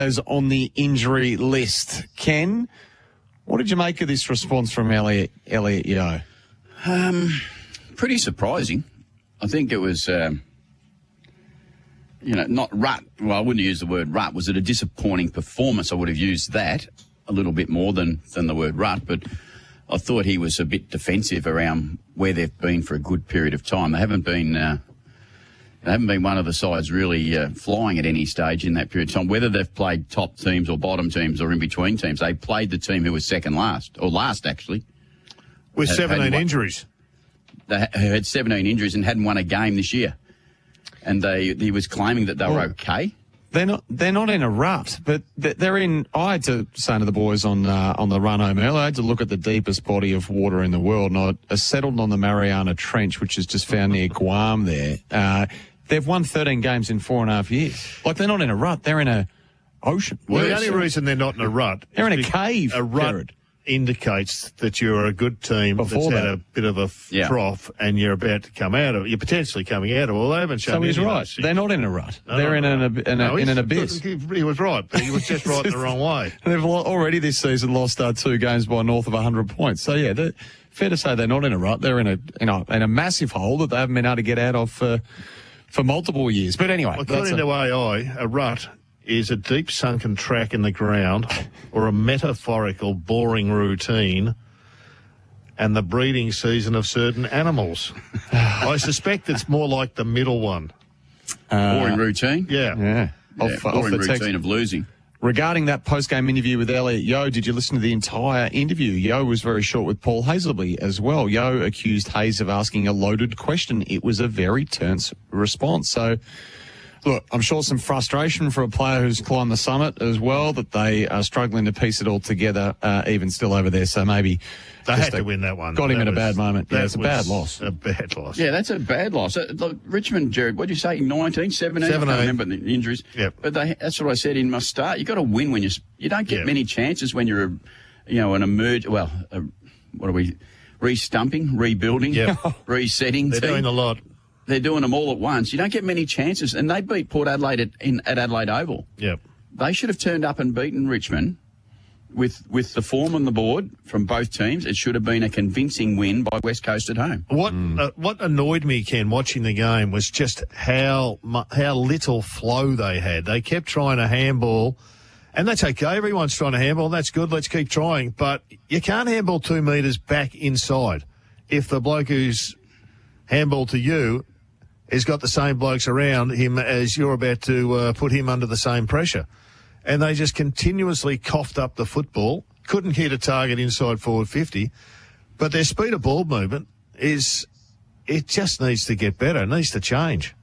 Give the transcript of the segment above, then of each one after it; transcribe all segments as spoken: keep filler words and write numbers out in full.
is on the injury list. Ken, what did you make of this response from Elliot, Elliot Yeo? Um, pretty surprising. I think it was, um, you know, not rut. Well, I wouldn't use the word rut. Was it a disappointing performance? I would have used that a little bit more than, than the word rut. But I thought he was a bit defensive around where they've been for a good period of time. They haven't been... Uh, They haven't been one of the sides really uh, flying at any stage in that period of time. Whether they've played top teams or bottom teams or in between teams, they played the team who was second last, or last actually. With had, seventeen had injuries. They had seventeen injuries and hadn't won a game this year. And they he was claiming that they were well, okay. They're not. They're not in a rut, but they're in. I had to say to the boys on uh, on the run home earlier, I had to look at the deepest body of water in the world, and I settled on the Mariana Trench, which is just found near Guam. There, uh, they've won thirteen games in four and a half years. Like they're not in a rut; they're in a ocean. Well, the only reason they're not in a rut, they're in a cave. A rut Jared. indicates that you're a good team Before that's had that. a bit of a f- Yeah. trough, and you're about to come out of it. You're potentially coming out of it. Well, they haven't shown. So he's any of right. those They're not in a rut. No, they're no, in no. an, ab- in, No, a, in he's- an abyss. He, he was right, but he was just right in the wrong way. They've lo- already this season lost uh, two games by north of one hundred points. So, yeah, they're- fair to say they're not in a rut. They're in a, in a in a massive hole that they haven't been able to get out of for, for multiple years. But anyway. According that's to a, A I, a rut is a deep sunken track in the ground or a metaphorical boring routine and the breeding season of certain animals. I suspect it's more like the middle one. Boring routine. Yeah. yeah. Yeah, Off, off boring the routine text. of losing. Regarding that post-game interview with Elliot Yeo, did you listen to the entire interview? Yeo was very short with Paul Hazelby as well. Yeo accused Hayes of asking a loaded question. It was a very tense response. So, look, I'm sure some frustration for a player who's climbed the summit as well, that they are struggling to piece it all together, uh, even still over there. So maybe They just had to a- win that one. Got him That in a was- bad moment. Yeah, that it's a was bad loss. A bad loss. Yeah, that's a bad loss. Uh, look, Richmond, Jared, what did you say? nineteen, seventeen? I seventeen. can't remember the injuries. Yep. But they, that's what I said in my start. You've got to win when you you don't get Yep. many chances when you're, a, you know, an emerge. Well, a, what are we? Re-stumping, rebuilding, Yep. resetting. They're team. doing a lot. They're doing them all at once. You don't get many chances, and they beat Port Adelaide at, in, at Adelaide Oval. Yep. They should have turned up and beaten Richmond. With with the form on the board from both teams, it should have been a convincing win by West Coast at home. What uh, what annoyed me, Ken, watching the game was just how mu- how little flow they had. They kept trying to handball, and that's okay. Everyone's trying to handball. That's good. Let's keep trying. But you can't handball two metres back inside if the bloke who's handball to you has got the same blokes around him as you're about to uh, put him under the same pressure. And they just continuously coughed up the football, couldn't hit a target inside forward fifty. But their speed of ball movement is, it just needs to get better. It needs to change.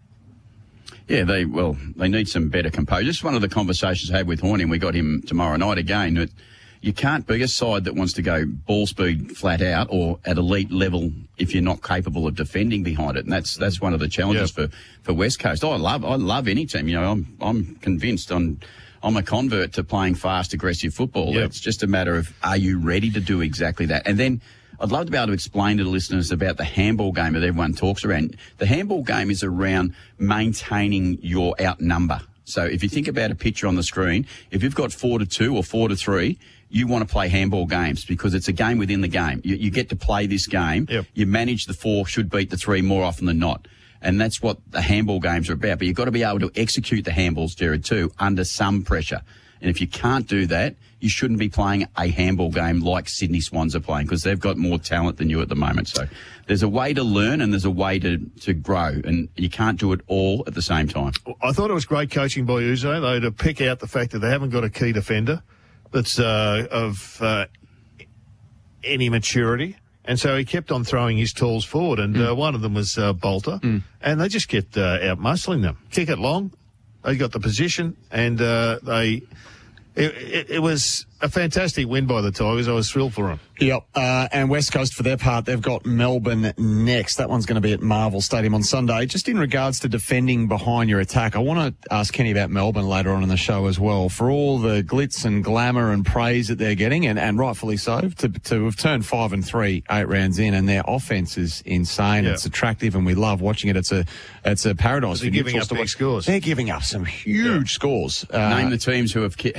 Yeah, they well, they need some better composure. This is one of the conversations I had with Horny, and we got him tomorrow night again. That you can't be a side that wants to go ball speed flat out or at elite level if you're not capable of defending behind it, and that's that's one of the challenges Yep. for, for West Coast. I love I love any team. You know, I'm I'm convinced on. I'm a convert to playing fast, aggressive football. Yep. It's just a matter of, are you ready to do exactly that? And then I'd love to be able to explain to the listeners about the handball game that everyone talks around. The handball game is around maintaining your outnumber. So if you think about a picture on the screen, if you've got four to two or four to three, you want to play handball games because it's a game within the game. You, you get to play this game. Yep. You manage the four, should beat the three more often than not. And that's what the handball games are about. But you've got to be able to execute the handballs, Jared, too, under some pressure. And if you can't do that, you shouldn't be playing a handball game like Sydney Swans are playing because they've got more talent than you at the moment. So there's a way to learn and there's a way to, to grow. And you can't do it all at the same time. I thought it was great coaching by Uzo, though, to pick out the fact that they haven't got a key defender that's uh, of uh, any maturity. And so he kept on throwing his tools forward, and mm. uh, one of them was uh, Bolter, mm. and they just kept uh, out-muscling them. Kick it long, they got the position, and uh, they It, it, it was a fantastic win by the Tigers. I was thrilled for them. Yep. Uh, and West Coast, for their part, they've got Melbourne next. That one's going to be at Marvel Stadium on Sunday. Just in regards to defending behind your attack, I want to ask Kenny about Melbourne later on in the show as well. For all the glitz and glamour and praise that they're getting, and, and rightfully so, to, to have turned five and three, eight rounds in, and their offense is insane. Yeah. It's attractive, and we love watching it. It's a it's a paradise. They're for giving neutrals up to big watch. scores. They're giving up some huge Yeah. scores. Uh, Name the teams who have ki-